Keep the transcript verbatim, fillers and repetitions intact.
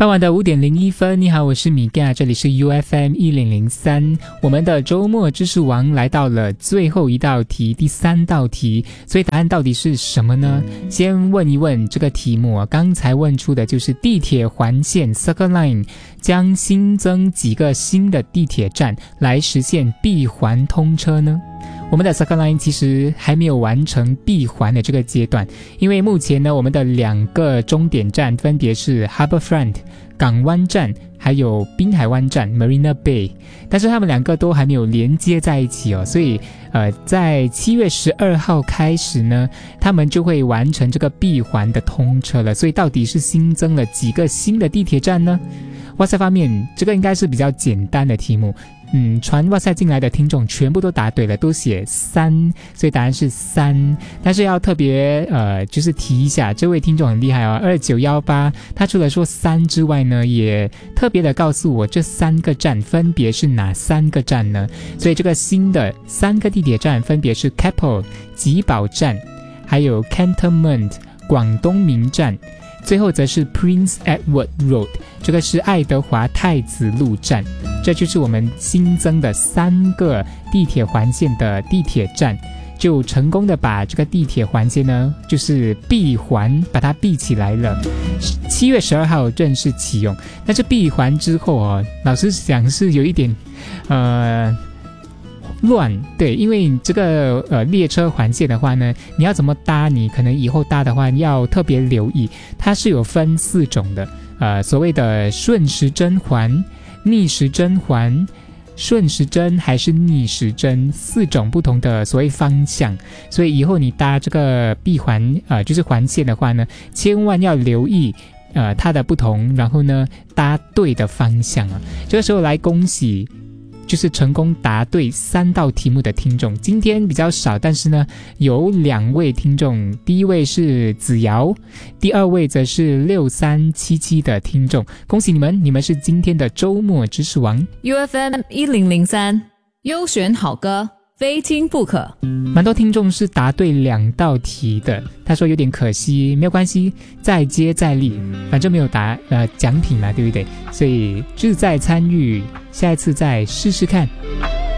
傍晚的五点零一分，你好，我是米嘎，这里是 U F M 一零零三，我们的周末知识王来到了最后一道题，第三道题，所以答案到底是什么呢？先问一问这个题目啊，刚才问出的就是地铁环线 Circle Line 将新增几个新的地铁站来实现闭环通车呢？我们的 Circle Line 其实还没有完成闭环的这个阶段，因为目前呢，我们的两个终点站分别是 Harbourfront 港湾站，还有滨海湾站 Marina Bay， 但是他们两个都还没有连接在一起哦，所以呃，在七月十二号开始呢，他们就会完成这个闭环的通车了。所以到底是新增了几个新的地铁站呢？哇塞方面，这个应该是比较简单的题目。嗯，传哇塞进来的听众全部都答对了，都写三，所以答案是三。但是要特别呃，就是提一下，这位听众很厉害哦，二九一八，他除了说三之外呢，也特别的告诉我这三个站分别是哪三个站呢？所以这个新的三个地铁站分别是 Keppel 吉宝站，还有 Cantonment 广东名站。最后则是 Prince Edward Road， 这个是爱德华太子路站，这就是我们新增的三个地铁环线的地铁站，就成功的把这个地铁环线呢，就是闭环，把它闭起来了。七月十二号正式启用。那这闭环之后哦，老实讲是有一点呃乱，对，因为这个呃列车环线的话呢，你要怎么搭，你可能以后搭的话要特别留意，它是有分四种的，呃，所谓的顺时针环、逆时针环、顺时针还是逆时针，四种不同的所谓方向，所以以后你搭这个闭环呃就是环线的话呢，千万要留意呃它的不同，然后呢搭对的方向啊。这个时候来恭喜就是成功答对三道题目的听众，今天比较少，但是呢有两位听众，第一位是子瑶，第二位则是六三七七的听众，恭喜你们，你们是今天的周末知识王。 U F M 一零零三优选好歌非听不可。 蛮多听众是答对两道题的，他说有点可惜，没有关系，再接再厉，反正没有答呃奖品嘛，对不对？所以志在参与，下一次再试试看。